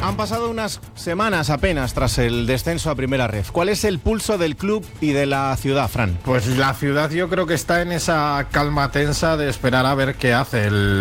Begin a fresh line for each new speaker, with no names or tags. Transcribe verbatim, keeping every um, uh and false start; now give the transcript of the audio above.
Han pasado unas semanas apenas tras el descenso a Primera Ref. ¿Cuál es el pulso del club y de la ciudad, Fran?
Pues la ciudad yo creo que está en esa calma tensa de esperar a ver qué hace el